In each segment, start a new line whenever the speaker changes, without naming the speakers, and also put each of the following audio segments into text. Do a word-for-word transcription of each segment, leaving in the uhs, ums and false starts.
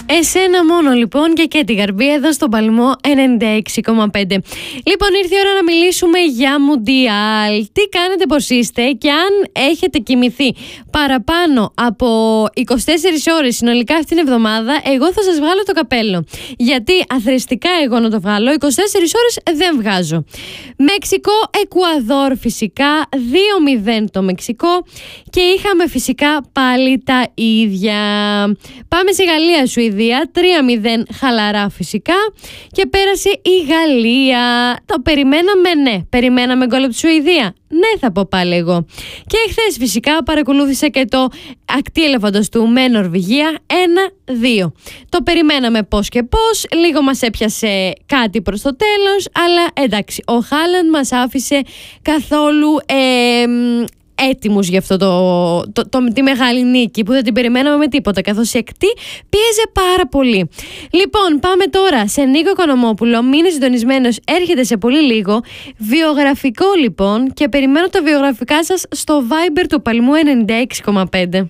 Εσένα μόνο λοιπόν και και τη Γαρμπή εδώ στον Παλμό ενενήντα έξι κόμμα πέντε. Λοιπόν, ήρθε η ώρα να μιλήσουμε για Μουντιάλ. Τι κάνετε, πως είστε, και αν έχετε κοιμηθεί παραπάνω από είκοσι τέσσερις ώρες συνολικά αυτήν την εβδομάδα, εγώ θα σας βγάλω το καπέλο. Γιατί αθρηστικά εγώ να το βγάλω, είκοσι τέσσερις ώρες δεν βγάζω. Μεξικό, Εκουαδόρ φυσικά, δύο μηδέν το Μεξικό, και είχαμε φυσικά πάλι τα ίδια. Πάμε σε Γαλλία, Σουηδία, τρία μηδέν χαλαρά φυσικά, και πέρασε η Γαλλία. Το περιμέναμε, ναι. Περιμέναμε γκολ από τη Σουηδία. Ναι, θα πω πάλι εγώ. Και χθες φυσικά παρακολούθησα και το ακτή ελεφαντοστού με Νορβηγία ένα δύο. Το περιμέναμε πώς και πώς. Λίγο μας έπιασε κάτι προς το τέλος, αλλά εντάξει, ο Χάλαντ μας άφησε καθόλου ε, έτοιμους για αυτό το, το, το, τη μεγάλη νίκη που δεν την περιμέναμε με τίποτα, καθώς η ακτή πίεζε πάρα πολύ. Λοιπόν, πάμε τώρα σε Νίκο Οικονομόπουλο. Μείνε συντονισμένος, έρχεται σε πολύ λίγο. Βιογραφικό λοιπόν, και περιμένω τα βιογραφικά σας στο Viber του Παλμού ενενήντα έξι κόμμα πέντε.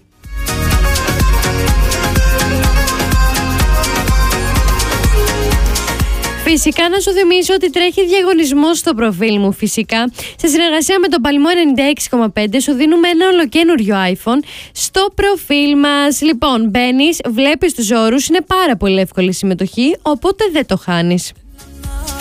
Φυσικά να σου θυμίσω ότι τρέχει διαγωνισμός στο προφίλ μου, φυσικά. Σε συνεργασία με τον Παλμό ενενήντα έξι κόμμα πέντε σου δίνουμε ένα ολοκένουργιο iPhone στο προφίλ μας. Λοιπόν, μπαίνεις, βλέπεις τους όρους, είναι πάρα πολύ εύκολη συμμετοχή, οπότε δεν το χάνεις.